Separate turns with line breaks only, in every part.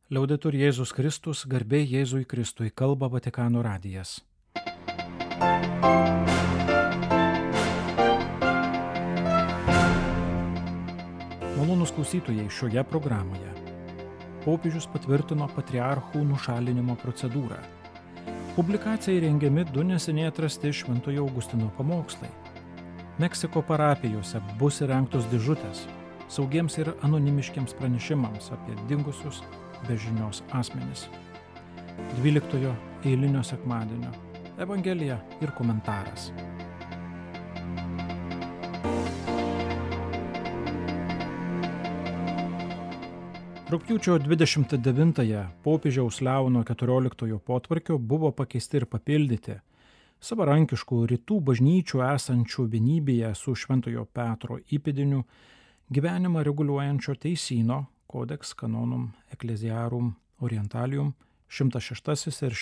Liaudetur Jėzus Kristus, garbė Jėzui Kristui, kalba Vatikano radijas. Malonūs klausytojai, šioje programoje popiežius patvirtino patriarchų nušalinimo procedūrą. Publikacijai rengiami 2 neseniai atrasti Šventojo Augustino pamokslai. Meksiko parapijose bus įrengtos dėžutės saugiems ir anonimiškiams pranešimams apie dingusius be žinios asmenis. 12 eilinio sekmadienio Evangelija ir komentaras. Rugpjūčio 29-ąją popiežiaus Leono XIV potvarkiu buvo pakeisti ir papildyti savarankiškų rytų bažnyčių esančių vienybėje su Šventojo Petro įpėdiniu gyvenimą reguliuojančio teisyno Codex Canonum Ecclesiarum Orientalium 106 ir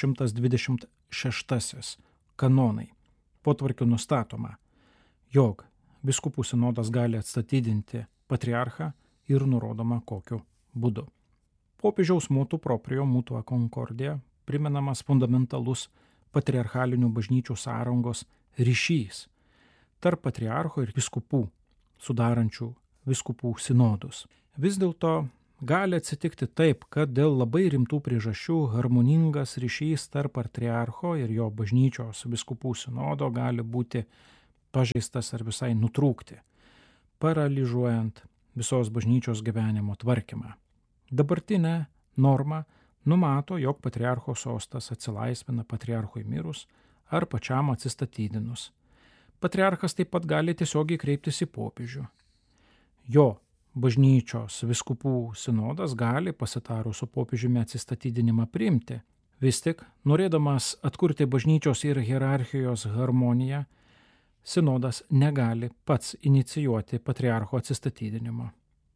126 kanonai. Potvarkiu nustatoma, jog vyskupų sinodas gali atstatydinti patriarchą ir nurodoma kokiu būdu. Popiežiaus motu proprio mutua concordia primenamas fundamentalus patriarchalinių bažnyčių sąrangos ryšys tarp patriarcho ir vyskupų, sudarančių vyskupų sinodus. Vis dėlto gali atsitikti taip, kad dėl labai rimtų priežasčių harmoningas ryšys tarp patriarcho ir jo bažnyčios vyskupų sinodo gali būti pažeistas ar visai nutrūkti, paralyžuojant visos bažnyčios gyvenimo tvarkymą. Dabartinė norma numato, jog patriarcho sostas atsilaisvina patriarchui mirus ar pačiam atsistatydinus. Patriarchas taip pat gali tiesiogiai kreiptis į popiežių. Jo bažnyčios vyskupų sinodas gali pasitarus su popiežiumi atsistatydinimą priimti. Vis tik, norėdamas atkurti bažnyčios ir hierarchijos harmoniją, sinodas negali pats inicijuoti patriarcho atsistatydinimo.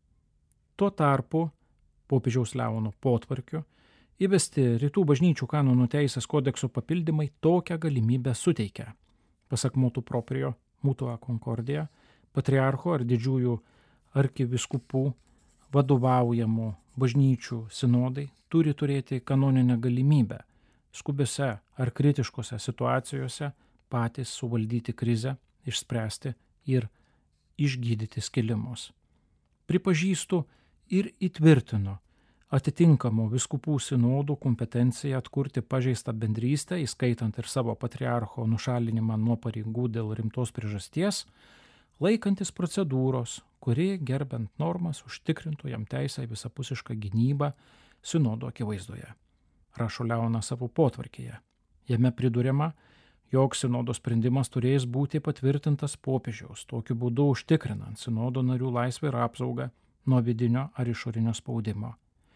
Tuo tarpu, popiežiaus Leono potvarkiu, įvesti rytų bažnyčių kanonų teisės kodekso papildymai tokią galimybę suteikia. Pasak motu proprio mutua concordia, patriarcho ar didžiųjų arkivyskupų vadovaujamų bažnyčių sinodai turi turėti kanoninę galimybę skubiose ar kritiškose situacijose patys suvaldyti krizę, išspręsti ir išgydyti skilimus. Pripažįstu ir įtvirtinu atitinkamų vyskupų sinodų kompetenciją atkurti pažeistą bendrystę, įskaitant ir savo patriarcho nušalinimą nuo pareigų dėl rimtos priežasties, laikantis procedūros, kuri, gerbent normas, užtikrintų jam teisę į visapusišką gynybą sinodo akivaizdoje, rašo Leonas savo potvarkyje. Jame priduriama, jog sinodo sprendimas turės būti patvirtintas popiežiaus, tokiu būdu užtikrinant sinodo narių laisvę ir apsaugą nuo vidinio ar išorinio spaudimo.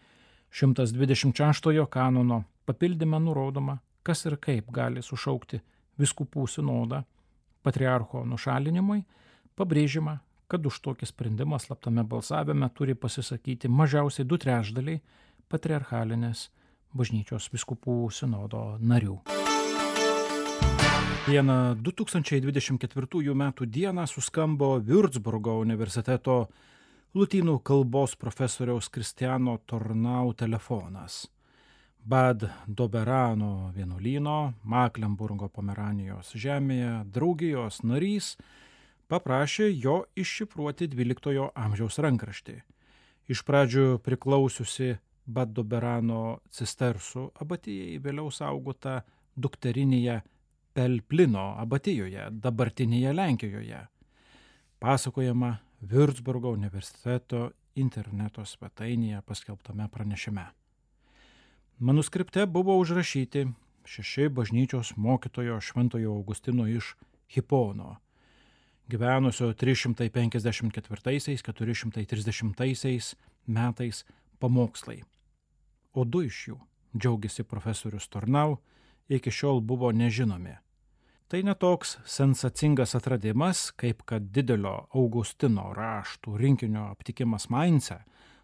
126 kanono papildyme nurodoma, kas ir kaip gali sušaukti vyskupų sinodą patriarcho nušalinimui, pabrėžima, kad už tokį sprendimą slaptame balsavime turi pasisakyti mažiausiai 2/3 patriarchalinės bažnyčios vyskupų sinodo narių. Vieną 2024 metų dieną suskambo Würzburgo universiteto lotynų kalbos profesoriaus Cristiano Tornau telefonas. Bad Doberano vienuolyno, Maklemburgo Pomeranijos žemėje, draugijos narys paprašė jo iššifruoti 12 amžiaus rankraštį. Iš pradžių priklausiusi Bad Doberano cistersų abatijai, vėliau saugota dukterinėje Pelplino abatijoje, dabartinėje Lenkijoje. Pasakojama Würzburgo universiteto interneto svetainėje paskelbtame pranešime. Manuskripte buvo užrašyti 6 bažnyčios mokytojo Šventojo Augustino iš Hipono, gyvenusio 354-430 metais pamokslai. O 2 iš jų, džiaugiasi profesorius Tornau, iki šiol buvo nežinomi. Tai netoks sensacingas atradimas, kaip kad didelio Augustino raštų rinkinio aptikimas Maince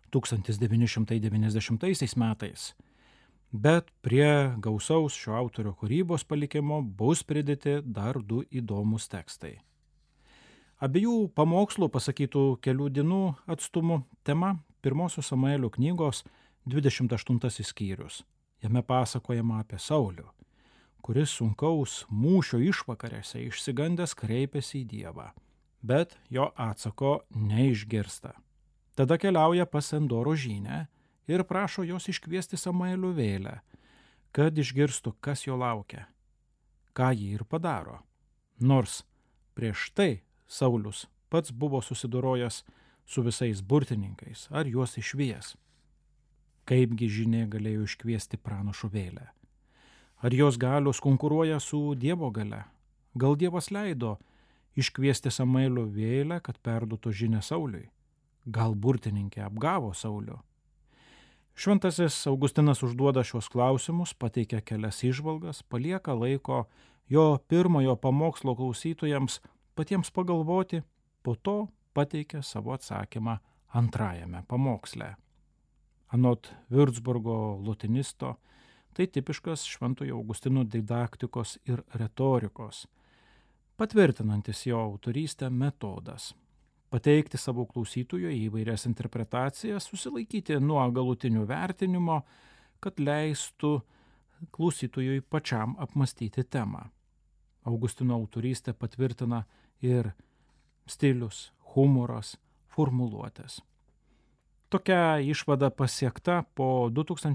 1990 metais, bet prie gausaus šio autorio kūrybos palikimo bus pridėti dar 2 įdomus tekstai. Abiejų pamokslų pasakytų kelių dienų atstumu tema 1 Samuelio knygos 28 skyrius. Jame pasakojama apie Saulių, kuris sunkaus mūšio išvakarėse išsigandęs kreipėsi į Dievą, bet jo atsako neišgirsta. Tada keliauja pas Endoro žynę ir prašo jos iškviesti Samuelio vėlę, kad išgirstų, kas jo laukia. Ką ji ir padaro. Nors prieš tai Saulius pats buvo susidorojęs su visais burtininkais ar juos išvijęs. Kaipgi žynė galėjo iškviesti pranašo vėlę? Ar jos galios konkuruoja su Dievo galia? Gal Dievas leido iškviesti Samuelio vėlę, kad perduotų žinią Sauliui? Gal burtininkė apgavo Saulių? Šventasis Augustinas užduoda šios klausimus, pateikia kelias įžvalgas, palieka laiko jo pirmojo pamokslo klausytojams patiems pagalvoti, po to pateikia savo atsakymą antrajame pamoksle. Anot Würzburgo lutinisto, tai tipiškas Šventojo Augustino didaktikos ir retorikos, patvirtinantis jo autorystę metodas. Pateikti savo klausytojui įvairias interpretacijas, susilaikyti nuo galutinio vertinimo, kad leistų klausytojui pačiam apmastyti temą. Augustino autorystę patvirtina ir stilius, humoras, formuluotės. Tokia išvada pasiekta po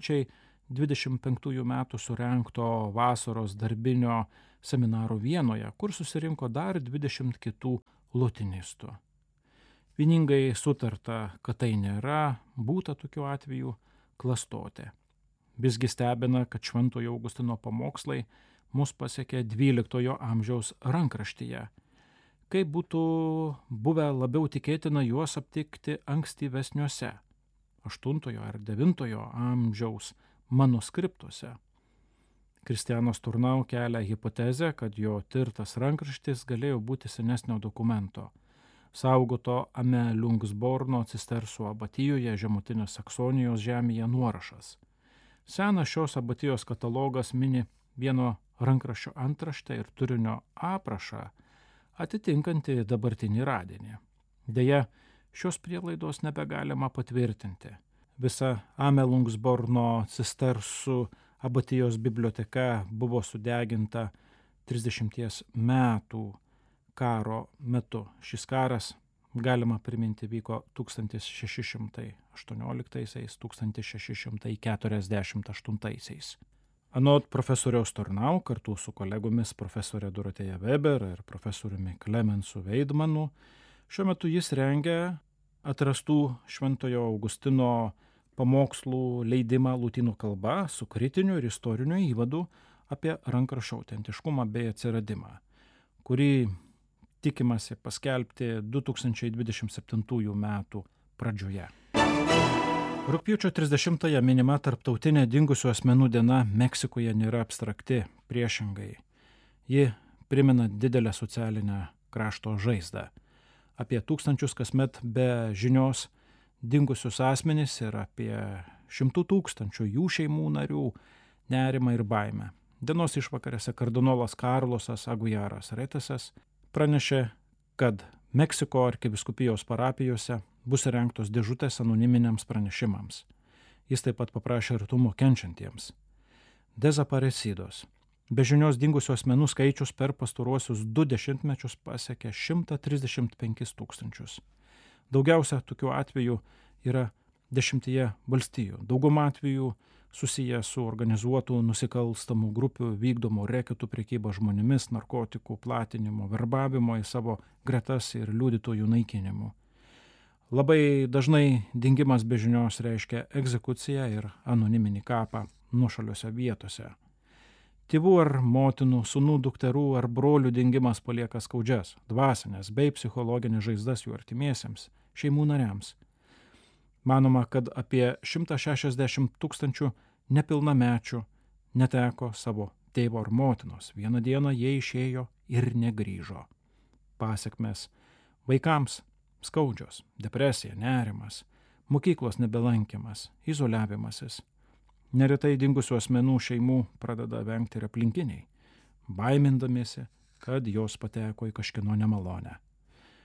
2025 metų surengto vasaros darbinio seminaro Vienoje, kur susirinko dar 20 kitų lutinistų. Vieningai sutarta, kad tai nėra būta tokiu atveju klastotė. Visgi stebina, kad Šventojo Augustino pamokslai mus pasiekė 12 amžiaus rankraštyje. Kaip būtų buvę labiau tikėtina juos aptikti ankstyvesniuose 8 ar 9 amžiaus manuskriptuose. Kristianas Turnau kelia hipotezę, kad jo tirtas rankraštis galėjo būti senesnio dokumento, saugoto Amelungsborno cistersų abatijoje Žemutinės Saksonijos žemėje nuorašas. Senas šios abatijos katalogas mini vieno rankraščio antraštę ir turinio aprašą, atitinkantį dabartinį radinį. Deja, šios prielaidos nebegalima patvirtinti. Visa Amelungsborno cistersų abatijos biblioteka buvo sudeginta 30 metų karo metu. Šis karas, galima priminti, vyko 1618–1648. Anot profesoriaus Turnau, kartu su kolegomis profesorė Dorotėja Weber ir profesoriumi Klemensu Veidmanu, šiuo metu jis rengia atrastų Šventojo Augustino pamokslų leidimą lotynų kalba su kritiniu ir istoriniu įvadu apie rankraščio autentiškumą bei atsiradimą, kurį tikimasi paskelbti 2027 metų pradžioje. Rugpjūčio 30-ąją minima tarptautinė dingusių asmenų diena Meksikoje nėra abstrakti, priešingai. Ji primena didelę socialinę krašto žaizdą. Apie 1000 kasmet be žinios dingusius asmenys ir apie 100 000 jų šeimų narių nerimą ir baimę. Dienos išvakarėse kardinolas Karlosas Agujaras Retesas pranešė, kad Meksiko arkivyskupijos parapijose bus įrengtos dėžutės anoniminiams pranešimams. Jis taip pat paprašė artumo kenčiantiems. Desaparecidos. Be žinios dingusių asmenų skaičius per pastaruosius 2 dešimtmečius pasiekė 135 000. Daugiausia tokių atvejų yra 10 valstijų. Dauguma atvejų susiję su organizuotų nusikalstamų grupių vykdomų reketų prekyba žmonėmis, narkotikų platinimo, verbavimo į savo gretas ir liudytojų naikinimu. Labai dažnai dingimas be žinios reiškia egzekuciją ir anoniminį kapą nuošaliuose vietose. Tėvų ar motinų, sūnų, dukterų ar brolių dingimas palieka skaudžias, dvasinės bei psichologinės žaizdas jų artimiesiems, šeimų nariams. Manoma, kad apie 160 000 nepilnamečių neteko savo tėvo ar motinos. Vieną dieną jie išėjo ir negrįžo. Pasekmės vaikams skaudžios: depresija, nerimas, mokyklos nebelankymas, izoliavimasis. Neretai dingusių asmenų šeimų pradeda vengti ir aplinkiniai, baimindamiesi, kad jos pateko į kažkieno nemalonę.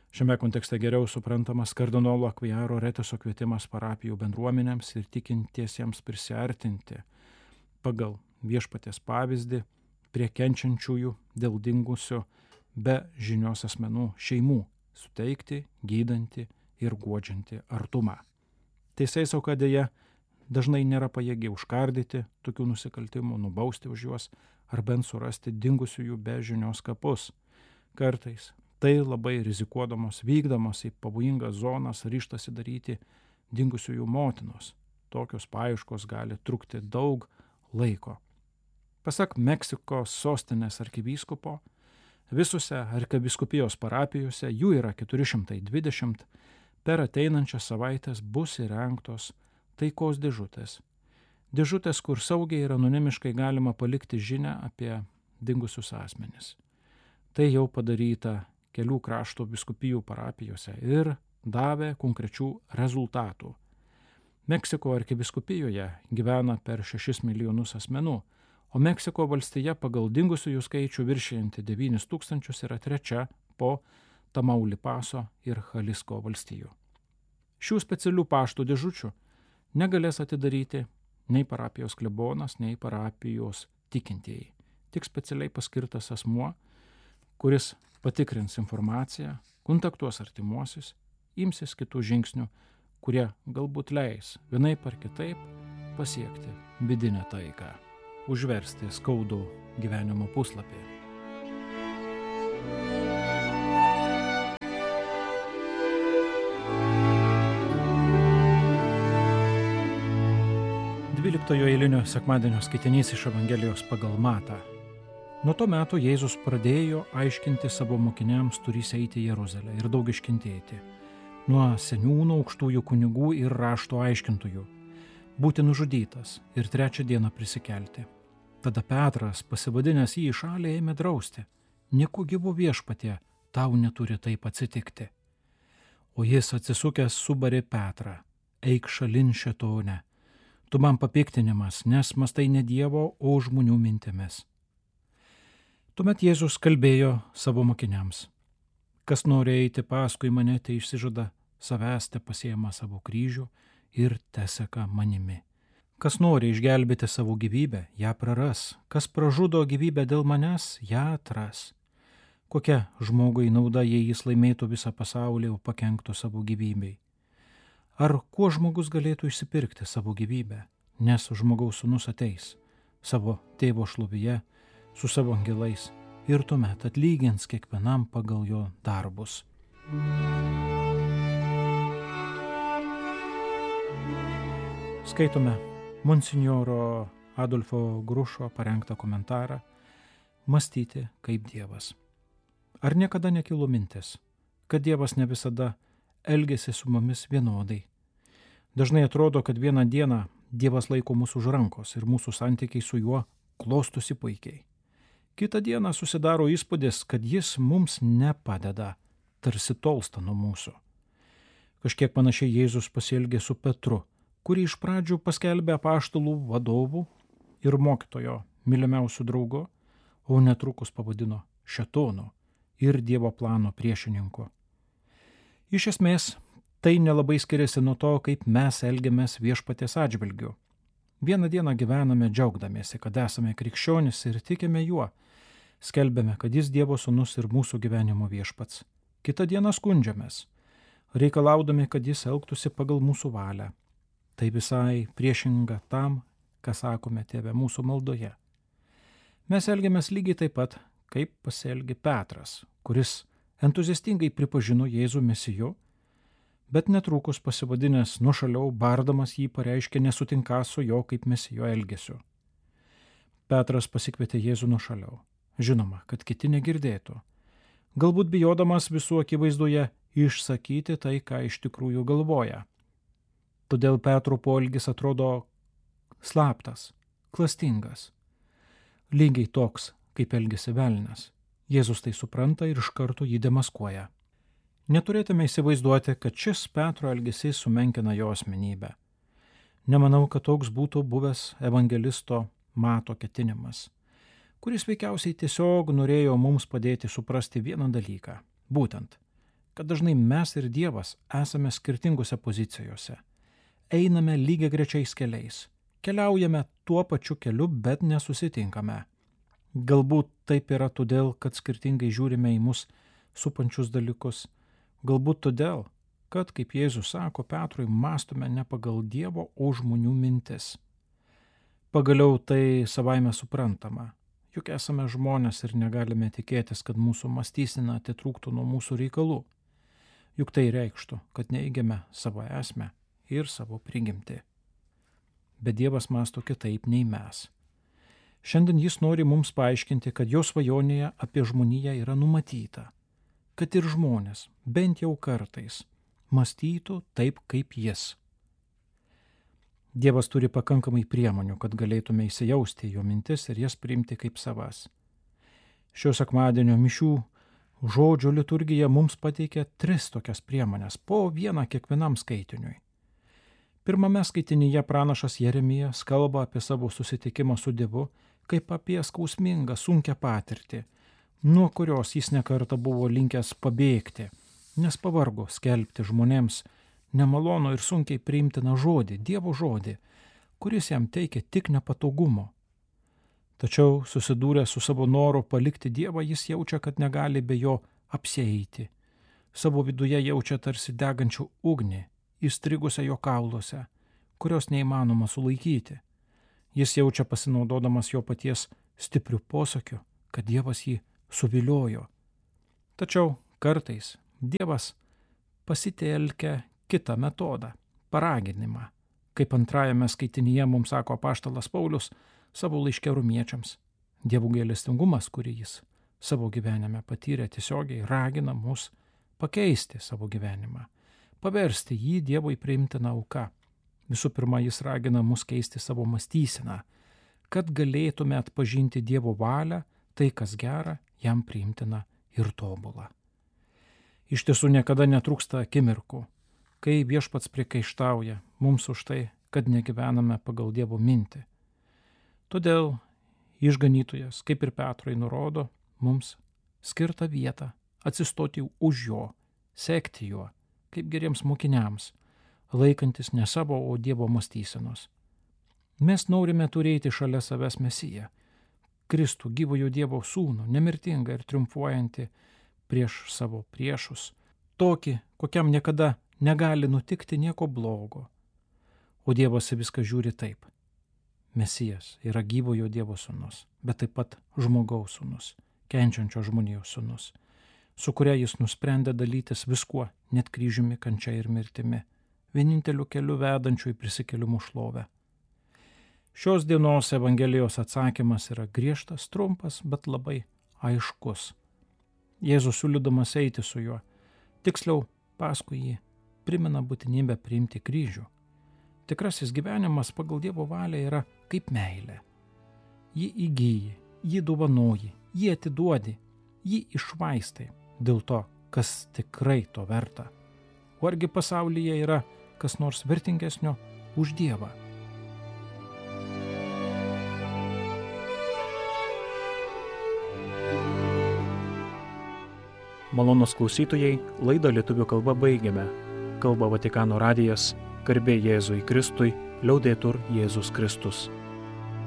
Šiame kontekste geriau suprantamas kardinolo Akvijaro Retiso kvietimas parapijų bendruomenėms ir tikintiesiems prisiartinti pagal viešpaties pavyzdį prie kenčiančiųjų dėl dingusių be žinios asmenų šeimų, suteikti, gydantį ir guodžiantį artumą. Teisėsauga deja dažnai nėra pajėgi užkardyti tokių nusikaltimų, nubausti už juos ar bent surasti dingusiųjų be žinios kapus. Kartais tai labai rizikuodamos, vykdamos į pavojingas zonas ryžtasi daryti dingusiųjų motinos. Tokios paieškos gali trukti daug laiko. Pasak Meksikos sostinės arkivyskupo, visose arkivyskupijos parapijose, jų yra 420, per ateinančias savaitės bus įrengtos taikos dėžutės. Dėžutės, kur saugiai ir anonimiškai galima palikti žinią apie dingusius asmenis. Tai jau padaryta kelių krašto vyskupijų parapijose ir davė konkrečių rezultatų. Meksiko arkivyskupijoje gyvena per 6 milijonus asmenų, o Meksiko valstija pagal dingusiųjų skaičių viršijanti 9 000 yra trečia po Tamaulipaso ir Jalisco valstijų. Šių specialių pašto dėžučių negalės atidaryti nei parapijos klebonas, nei parapijos tikintieji. Tik specialiai paskirtas asmuo, kuris patikrins informaciją, kontaktuos artimuosius, imsis kitų žingsnių, kurie galbūt leis vienaip ar kitaip pasiekti vidinę taiką, užversti skaudų gyvenimo puslapį. Dvyliktojo eilinio sekmadienio skaitinys iš Evangelijos pagal Matą. Nuo to meto Jėzus pradėjo aiškinti savo mokiniams turys eiti į Jeruzalę ir daug iškentėti nuo seniūnų, aukštųjų kunigų ir rašto aiškintojų, būti nužudytas ir 3 dieną prisikelti. Tada Petras, pasivadinęs jį į šalį, ėmė drausti: nieku gyvu viešpatie, tau neturi taip atsitikti. O jis atsisukęs subarė Petrą: eik šalin šėtone, tu man papiktinimas, nes mąstai ne Dievo, o žmonių mintimis. Tuomet Jėzus kalbėjo savo mokiniams: kas nori eiti paskui mane, tai išsižada savęs, te pasiema savo kryžių ir teseka manimi. Kas nori išgelbėti savo gyvybę, ją praras. Kas pražudo gyvybę dėl manęs, ją atras. Kokia žmogui nauda, jei jis laimėtų visą pasaulį, o pakenktų savo gyvybei? Ar kuo žmogus galėtų išsipirkti savo gyvybę? Nes žmogaus sūnus ateis savo tėvo šlovyje su savo angelais ir tuomet atlygins kiekvienam pagal jo darbus. Skaitome monsinjoro Adolfo Grušo parengtą komentarą Mąstyti kaip Dievas. Ar niekada nekilo mintis, kad Dievas ne visada elgiasi su mumis vienodai? Dažnai atrodo, kad vieną dieną Dievas laiko mūsų už rankos ir mūsų santykiai su juo klostosi puikiai. Kitą dieną susidaro įspūdis, kad jis mums nepadeda, tarsi tolsta nuo mūsų. Kažkiek panašiai Jėzus pasielgė su Petru, kurį iš pradžių paskelbė apaštalų vadovų ir mokytojo mylimiausių draugu, o netrukus pavadino šėtonu ir Dievo plano priešininku. Iš esmės, tai nelabai skiriasi nuo to, kaip mes elgiamės viešpaties atžvilgiu. Vieną dieną gyvename džiaugdamiesi, kad esame krikščionys ir tikime juo. Skelbėme, kad jis Dievo sūnus ir mūsų gyvenimo viešpats. Kitą dieną skundžiamės, reikalaudami, kad jis elgtųsi pagal mūsų valią. Tai visai priešinga tam, ką sakome Tėve mūsų maldoje. Mes elgiamės lygiai taip pat, kaip pasielgė Petras, kuris entuziastingai pripažino Jėzų Mesiju, bet netrukus pasivadinęs nuošaliau, bardamas jį pareiškė nesutinką su jo kaip Mesijo elgesiu. Petras pasikvietė Jėzų nuošaliau, žinoma, kad kiti negirdėtų, galbūt bijodamas visų akivaizdoje išsakyti tai, ką iš tikrųjų galvoja. Todėl Petro poelgis atrodo slaptas, klastingas, lygiai toks, kaip elgėsi velnias. Jėzus tai supranta ir iš karto jį demaskuoja. Neturėtume įsivaizduoti, kad šis Petro elgesys sumenkina jo asmenybę. Nemanau, kad toks būtų buvęs evangelisto Mato ketinimas, kuris veikiausiai tiesiog norėjo mums padėti suprasti vieną dalyką, būtent, kad dažnai mes ir Dievas esame skirtingose pozicijose. Einame lygiagrečiais keliais, keliaujame tuo pačiu keliu, bet nesusitinkame. Galbūt taip yra todėl, kad skirtingai žiūrime į mus supančius dalykus. Galbūt todėl, kad, kaip Jėzus sako Petrui, mąstome ne pagal Dievo, o žmonių mintis. Pagaliau tai savaime suprantama, juk esame žmonės ir negalime tikėtis, kad mūsų mąstysena atitrūktų nuo mūsų reikalų. Juk tai reikštų, kad neigiame savo esmę ir savo prigimtį. Bet Dievas mąsto kitaip nei mes. Šiandien jis nori mums paaiškinti, kad jo svajonėje apie žmoniją yra numatyta, kad ir žmonės, bent jau kartais, mąstytų taip kaip jis. Dievas turi pakankamai priemonių, kad galėtume įsijausti jo mintis ir jas priimti kaip savas. Šio sekmadienio mišių žodžio liturgija mums pateikia 3 tokias priemonės, po vieną kiekvienam skaitiniui. Pirmame skaitinyje pranašas Jeremijas kalba apie savo susitikimą su Dievu kaip apie skausmingą, sunkią patirtį, nuo kurios jis nekartą buvo linkęs pabėgti, nes pavargo skelbti žmonėms nemalonų ir sunkiai priimtiną žodį, Dievo žodį, kuris jam teikia tik nepatogumo. Tačiau susidūręs su savo noru palikti Dievą, jis jaučia, kad negali be jo apsieiti. Savo viduje jaučia tarsi degančių ugnį, įstrigusią jo kauluose, kurios neįmanoma sulaikyti. Jis jaučia, pasinaudodamas jo paties stipriu posakiu, kad Dievas jį suviliojo. Tačiau kartais Dievas pasitelkia kitą metodą – paraginimą, kaip antrajame skaitinyje mums sako apaštalas Paulius savo laiške romiečiams. Dievo gailestingumas, kurį jis savo gyvenime patyrė, tiesiogiai ragina mus pakeisti savo gyvenimą, paversti jį Dievui priimtiną auką. Visų pirma, jis ragina mus keisti savo mąstyseną, kad galėtume atpažinti Dievo valią, tai kas gera, jam priimtina ir tobula. Iš tiesų niekada netrūksta akimirkų, kai viešpats priekaištauja mums už tai, kad negyvename pagal Dievo mintį. Todėl išganytojas, kaip ir Petrui, nurodo mums skirtą vietą, atsistoti už jo, sekti juo, kaip geriems mokiniams, laikantis ne savo, o Dievo mąstysenos. Mes norime turėti šalia savęs Mesiją, Kristų, gyvojo Dievo sūnų, nemirtingą ir triumfuojantį prieš savo priešus, tokį, kokiam niekada negali nutikti nieko blogo. O Dievas viską žiūri taip. Mesijas yra gyvojo Dievo sūnus, bet taip pat žmogaus sūnus, kenčiančio žmonijos sūnus, su kuria jis nusprendė dalytis viskuo, net kryžiumi, kančia ir mirtimi, vieninteliu keliu vedančiu į prisikėlimų šlovę. Šios dienos Evangelijos atsakymas yra griežtas, trumpas, bet labai aiškus. Jėzus siūlydamas eiti su juo, tiksliau paskui jį, primena būtinybę priimti kryžių. Tikrasis gyvenimas pagal Dievo valią yra kaip meilė. Jį įgyji, jį dovanoji, jį atiduodi, jį išvaistai dėl to, kas tikrai to verta. O argi pasaulyje yra kas nors vertingesnio už Dievą?
Malonūs klausytojai, laidą lietuvių kalba baigiame. Kalba Vatikano radijas, garbė Jėzui Kristui, liaudetur Jėzus Kristus.